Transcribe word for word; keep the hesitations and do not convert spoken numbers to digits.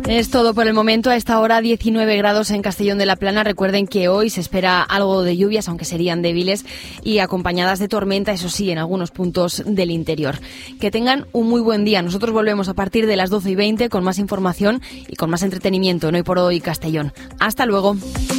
Es todo por el momento. A esta hora diecinueve grados en Castellón de la Plana. Recuerden que hoy se espera algo de lluvias, aunque serían débiles, y acompañadas de tormenta, eso sí, en algunos puntos del interior. Que tengan un muy buen día. Nosotros volvemos a partir de las doce y veinte con más información y con más entretenimiento en Hoy por Hoy Castellón. Hasta luego.